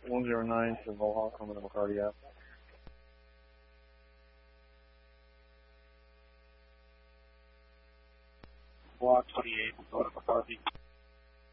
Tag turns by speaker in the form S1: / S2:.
S1: 109 to Volhawk, coming up cardiac.
S2: Block 28, going up McCarthy.